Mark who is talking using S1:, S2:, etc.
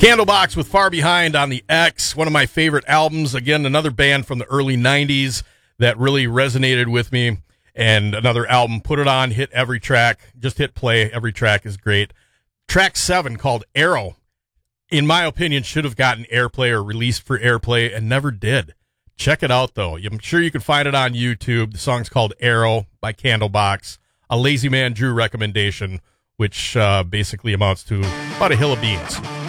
S1: Candlebox with Far Behind on the X, one of my favorite albums. Again, another band from the early 90s that really resonated with me. And another album, put it on, hit every track, just hit play. Every track is great. Track 7, called Arrow, in my opinion, should have gotten airplay or released for airplay and never did. Check it out, though. I'm sure you can find it on YouTube. The song's called Arrow by Candlebox, a Lazy Man Drew recommendation, which basically amounts to about a hill of beans.